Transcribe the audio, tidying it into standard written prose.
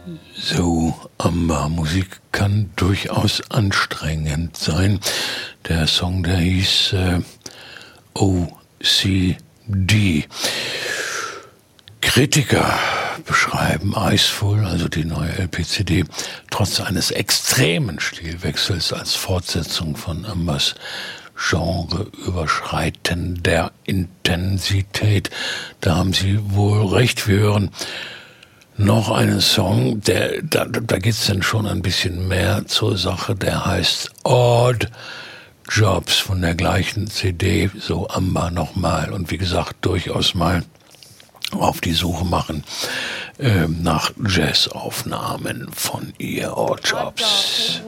So, Amber-Musik kann durchaus anstrengend sein. Der Song, der hieß OCD. Kritiker beschreiben Iceful, also die neue LP-CD, trotz eines extremen Stilwechsels als Fortsetzung von Ambers genreüberschreitender Intensität. Da haben Sie wohl recht. Wir hören noch einen Song, da geht's dann schon ein bisschen mehr zur Sache, der heißt Odd Jobs von der gleichen CD, so Amber nochmal, und wie gesagt, durchaus mal auf die Suche machen nach Jazzaufnahmen von ihr, Odd Jobs.